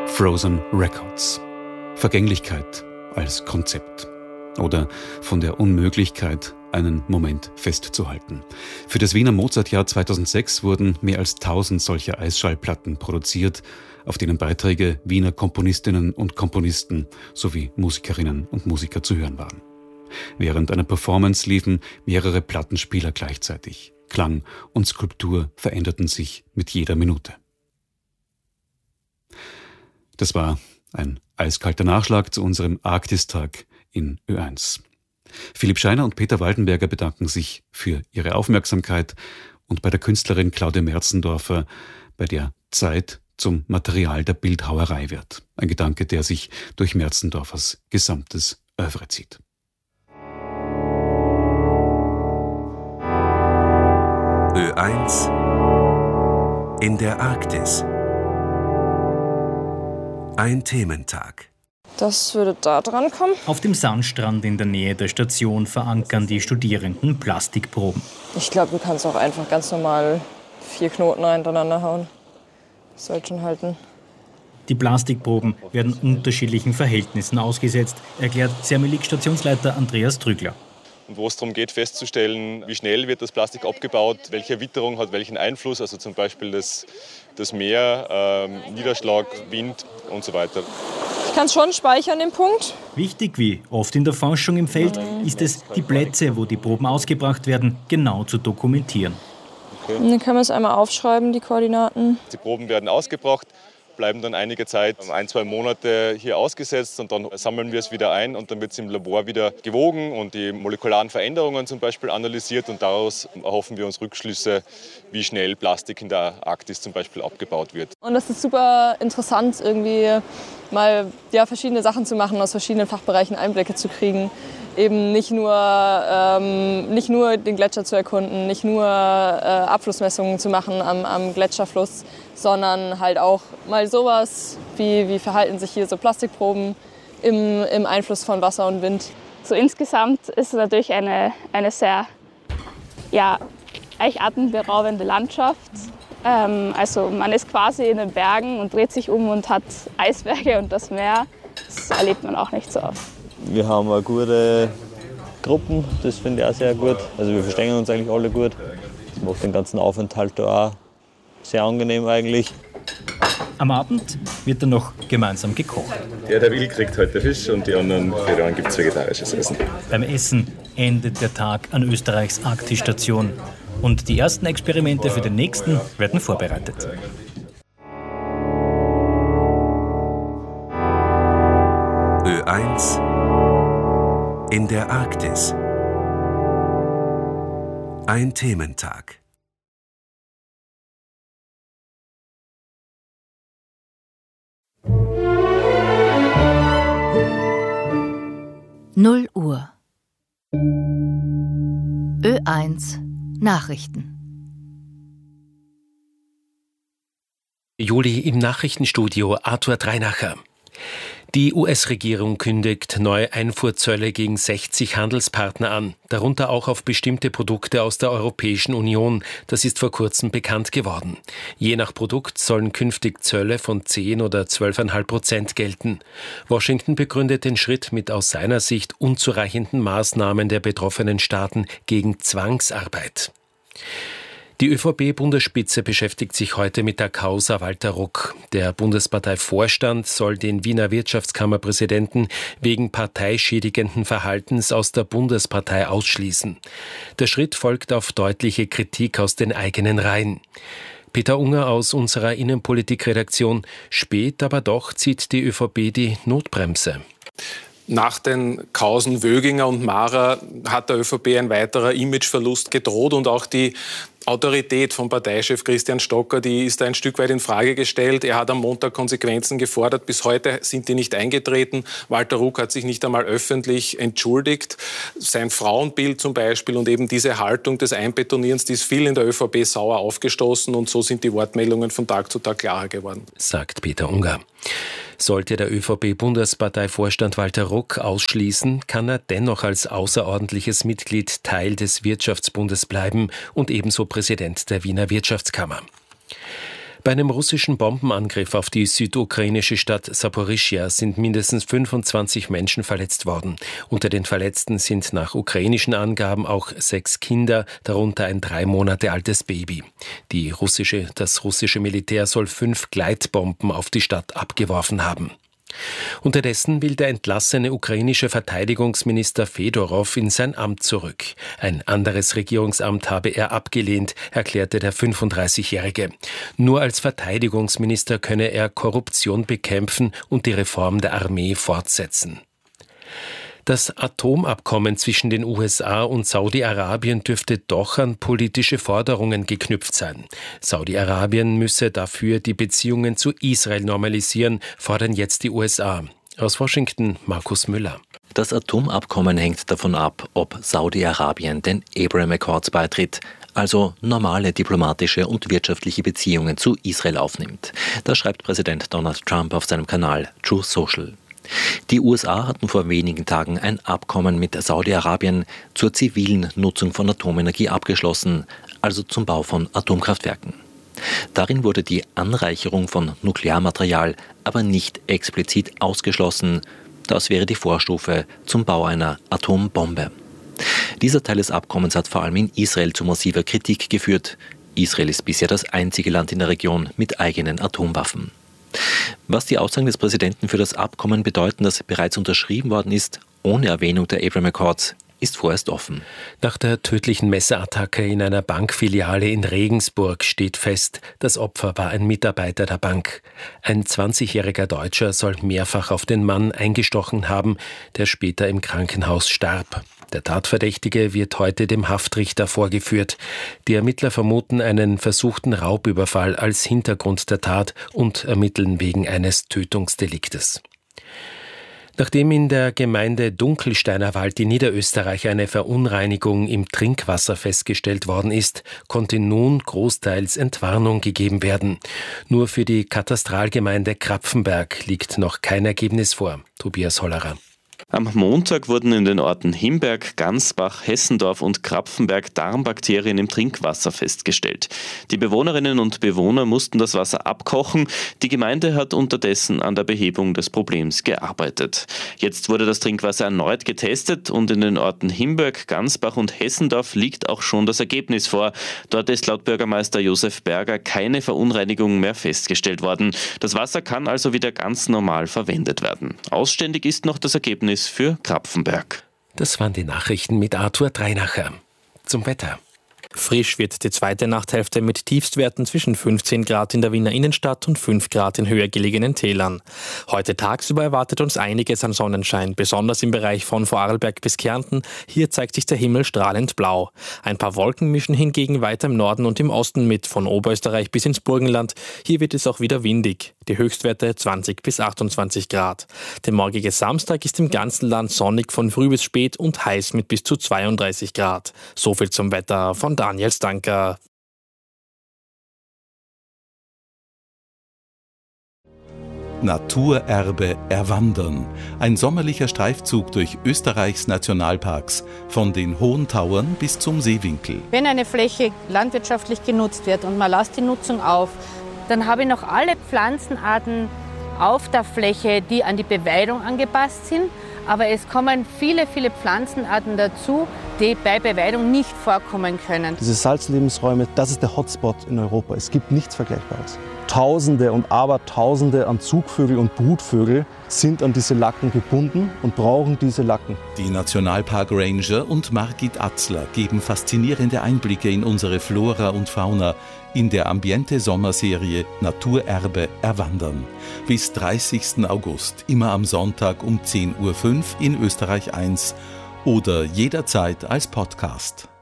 Frozen Records. Vergänglichkeit als Konzept. Oder von der Unmöglichkeit, einen Moment festzuhalten. Für das Wiener Mozartjahr 2006 wurden mehr als 1000 solcher Eisschallplatten produziert, auf denen Beiträge Wiener Komponistinnen und Komponisten sowie Musikerinnen und Musiker zu hören waren. Während einer Performance liefen mehrere Plattenspieler gleichzeitig. Klang und Skulptur veränderten sich mit jeder Minute. Das war ein eiskalter Nachschlag zu unserem Arktistag in Ö1. Philipp Scheiner und Peter Waldenberger bedanken sich für ihre Aufmerksamkeit und bei der Künstlerin Claudia Merzendorfer, bei der Zeit zum Material der Bildhauerei wird. Ein Gedanke, der sich durch Merzendorfers gesamtes Œuvre zieht. Ö1 in der Arktis. Ein Thementag. Das würde da dran kommen. Auf dem Sandstrand in der Nähe der Station verankern die Studierenden Plastikproben. Ich glaube, du kannst auch einfach ganz normal 4 Knoten hintereinander hauen. Das sollte schon halten. Die Plastikproben werden unterschiedlichen Verhältnissen ausgesetzt, erklärt Sermelik-Stationsleiter Andreas Trügler. Und wo es darum geht, festzustellen, wie schnell wird das Plastik abgebaut, welche Witterung hat welchen Einfluss, also zum Beispiel das Meer, Niederschlag, Wind und so weiter. Ich kann es schon speichern, den Punkt. Wichtig, wie oft in der Forschung im Feld, ist es, die Plätze, wo die Proben ausgebracht werden, genau zu dokumentieren. Okay. Und dann können wir es einmal aufschreiben, die Koordinaten. Die Proben werden ausgebracht, bleiben dann einige Zeit, 1-2 Monate hier ausgesetzt und dann sammeln wir es wieder ein und dann wird es im Labor wieder gewogen und die molekularen Veränderungen zum Beispiel analysiert und daraus erhoffen wir uns Rückschlüsse, wie schnell Plastik in der Arktis zum Beispiel abgebaut wird. Und das ist super interessant, irgendwie mal verschiedene Sachen zu machen, aus verschiedenen Fachbereichen Einblicke zu kriegen. Eben nicht nur den Gletscher zu erkunden, nicht nur Abflussmessungen zu machen am Gletscherfluss, sondern halt auch mal sowas, wie verhalten sich hier so Plastikproben im Einfluss von Wasser und Wind. So insgesamt ist es natürlich eine sehr eigentlich atemberaubende Landschaft. Also man ist quasi in den Bergen und dreht sich um und hat Eisberge und das Meer. Das erlebt man auch nicht so oft. Wir haben eine gute Gruppen, das finde ich auch sehr gut. Also wir verstehen uns eigentlich alle gut. Das macht den ganzen Aufenthalt da auch sehr angenehm eigentlich. Am Abend wird dann noch gemeinsam gekocht. Der will, kriegt heute Fisch und die anderen gibt es vegetarisches Essen. Beim Essen endet der Tag an Österreichs Arktis-Station. Und die ersten Experimente für den nächsten werden vorbereitet. Ö1 in der Arktis. Ein Thementag. Null Uhr. Ö1 Nachrichten. Juli im Nachrichtenstudio Arthur Dreinacher. Die US-Regierung kündigt neue Einfuhrzölle gegen 60 Handelspartner an, darunter auch auf bestimmte Produkte aus der Europäischen Union. Das ist vor kurzem bekannt geworden. Je nach Produkt sollen künftig Zölle von 10 oder 12,5% gelten. Washington begründet den Schritt mit aus seiner Sicht unzureichenden Maßnahmen der betroffenen Staaten gegen Zwangsarbeit. Die ÖVP-Bundesspitze beschäftigt sich heute mit der Causa Walter Ruck. Der Bundesparteivorstand soll den Wiener Wirtschaftskammerpräsidenten wegen parteischädigenden Verhaltens aus der Bundespartei ausschließen. Der Schritt folgt auf deutliche Kritik aus den eigenen Reihen. Peter Unger aus unserer Innenpolitikredaktion. Spät, aber doch zieht die ÖVP die Notbremse. Nach den Kausen Wöginger und Mara hat der ÖVP ein weiterer Imageverlust gedroht und auch die Autorität von Parteichef Christian Stocker, die ist ein Stück weit in Frage gestellt. Er hat am Montag Konsequenzen gefordert. Bis heute sind die nicht eingetreten. Walter Ruck hat sich nicht einmal öffentlich entschuldigt. Sein Frauenbild zum Beispiel und eben diese Haltung des Einbetonierens, die ist viel in der ÖVP sauer aufgestoßen und so sind die Wortmeldungen von Tag zu Tag klarer geworden. Sagt Peter Unger. Sollte der ÖVP-Bundesparteivorstand Walter Ruck ausschließen, kann er dennoch als außerordentliches Mitglied Teil des Wirtschaftsbundes bleiben und ebenso Präsident der Wiener Wirtschaftskammer. Bei einem russischen Bombenangriff auf die südukrainische Stadt Saporischschja sind mindestens 25 Menschen verletzt worden. Unter den Verletzten sind nach ukrainischen Angaben auch 6 Kinder, darunter ein 3 Monate altes Baby. Das russische Militär soll 5 Gleitbomben auf die Stadt abgeworfen haben. Unterdessen will der entlassene ukrainische Verteidigungsminister Fedorow in sein Amt zurück. Ein anderes Regierungsamt habe er abgelehnt, erklärte der 35-Jährige. Nur als Verteidigungsminister könne er Korruption bekämpfen und die Reform der Armee fortsetzen. Das Atomabkommen zwischen den USA und Saudi-Arabien dürfte doch an politische Forderungen geknüpft sein. Saudi-Arabien müsse dafür die Beziehungen zu Israel normalisieren, fordern jetzt die USA. Aus Washington, Markus Müller. Das Atomabkommen hängt davon ab, ob Saudi-Arabien den Abraham Accords beitritt, also normale diplomatische und wirtschaftliche Beziehungen zu Israel aufnimmt. Das schreibt Präsident Donald Trump auf seinem Kanal Truth Social. Die USA hatten vor wenigen Tagen ein Abkommen mit Saudi-Arabien zur zivilen Nutzung von Atomenergie abgeschlossen, also zum Bau von Atomkraftwerken. Darin wurde die Anreicherung von Nuklearmaterial aber nicht explizit ausgeschlossen. Das wäre die Vorstufe zum Bau einer Atombombe. Dieser Teil des Abkommens hat vor allem in Israel zu massiver Kritik geführt. Israel ist bisher das einzige Land in der Region mit eigenen Atomwaffen. Was die Aussagen des Präsidenten für das Abkommen bedeuten, das bereits unterschrieben worden ist, ohne Erwähnung der Abraham Accords, ist vorerst offen. Nach der tödlichen Messerattacke in einer Bankfiliale in Regensburg steht fest, das Opfer war ein Mitarbeiter der Bank. Ein 20-jähriger Deutscher soll mehrfach auf den Mann eingestochen haben, der später im Krankenhaus starb. Der Tatverdächtige wird heute dem Haftrichter vorgeführt. Die Ermittler vermuten einen versuchten Raubüberfall als Hintergrund der Tat und ermitteln wegen eines Tötungsdeliktes. Nachdem in der Gemeinde Dunkelsteiner Wald in Niederösterreich eine Verunreinigung im Trinkwasser festgestellt worden ist, konnte nun großteils Entwarnung gegeben werden. Nur für die Katastralgemeinde Krapfenberg liegt noch kein Ergebnis vor. Tobias Hollerer. Am Montag wurden in den Orten Himberg, Gansbach, Hessendorf und Krapfenberg Darmbakterien im Trinkwasser festgestellt. Die Bewohnerinnen und Bewohner mussten das Wasser abkochen. Die Gemeinde hat unterdessen an der Behebung des Problems gearbeitet. Jetzt wurde das Trinkwasser erneut getestet und in den Orten Himberg, Gansbach und Hessendorf liegt auch schon das Ergebnis vor. Dort ist laut Bürgermeister Josef Berger keine Verunreinigung mehr festgestellt worden. Das Wasser kann also wieder ganz normal verwendet werden. Ausständig ist noch das Ergebnis für Krapfenberg. Das waren die Nachrichten mit Arthur Dreinacher. Zum Wetter. Frisch wird die zweite Nachthälfte mit Tiefstwerten zwischen 15 Grad in der Wiener Innenstadt und 5 Grad in höher gelegenen Tälern. Heute tagsüber erwartet uns einiges an Sonnenschein, besonders im Bereich von Vorarlberg bis Kärnten. Hier zeigt sich der Himmel strahlend blau. Ein paar Wolken mischen hingegen weiter im Norden und im Osten mit, von Oberösterreich bis ins Burgenland. Hier wird es auch wieder windig. Die Höchstwerte 20 bis 28 Grad. Der morgige Samstag ist im ganzen Land sonnig von früh bis spät und heiß mit bis zu 32 Grad. So viel zum Wetter von Daniel Stanker. Naturerbe erwandern. Ein sommerlicher Streifzug durch Österreichs Nationalparks, von den Hohen Tauern bis zum Seewinkel. Wenn eine Fläche landwirtschaftlich genutzt wird und man lässt die Nutzung auf, dann habe ich noch alle Pflanzenarten auf der Fläche, die an die Beweidung angepasst sind. Aber es kommen viele, viele Pflanzenarten dazu, die bei Beweidung nicht vorkommen können. Diese Salzlebensräume, das ist der Hotspot in Europa. Es gibt nichts Vergleichbares. Tausende und Abertausende an Zugvögel und Brutvögel sind an diese Lacken gebunden und brauchen diese Lacken. Die Nationalpark Ranger und Margit Atzler geben faszinierende Einblicke in unsere Flora und Fauna in der Ambiente-Sommerserie Naturerbe erwandern. Bis 30. August, immer am Sonntag um 10.05 Uhr in Österreich 1 oder jederzeit als Podcast.